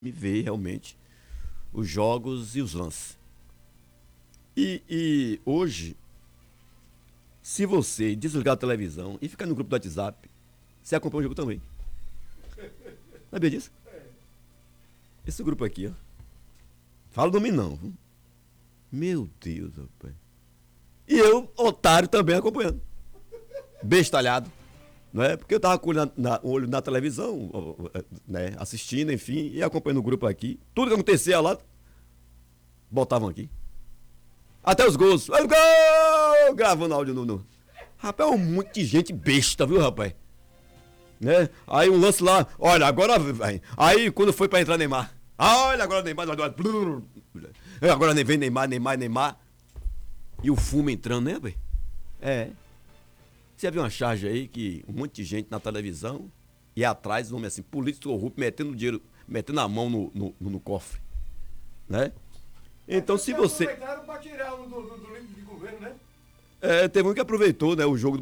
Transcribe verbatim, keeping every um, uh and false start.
me ver realmente os jogos e os lances. E, e hoje, se você desligar a televisão e ficar no grupo do WhatsApp, você acompanha o jogo também. Sabia disso? Esse grupo aqui, ó. Fala do mim não. Viu? Meu Deus, rapaz. E eu, otário, também acompanhando. Bestalhado. Não é? Porque eu tava com o olho na, na, olho na televisão, né? Assistindo, enfim, e acompanhando o grupo aqui. Tudo que acontecia lá, botavam aqui. Até os gols. Aí, gol! Gravando áudio no, no. Rapaz, é um monte de gente besta, viu, rapaz? Né? Aí um lance lá, olha, agora vai. Aí quando foi pra entrar Neymar. Olha, agora Neymar. Agora vem Neymar, Neymar, Neymar. E o fumo entrando, né, velho? É. Você viu uma charge aí que um monte de gente na televisão e atrás, homem assim, político corrupto, metendo dinheiro, metendo a mão no, no, no cofre. Né? Então, se você. Aproveitaram para tirar um do, do, do livro de governo, né? É, teve um que aproveitou, né, o jogo do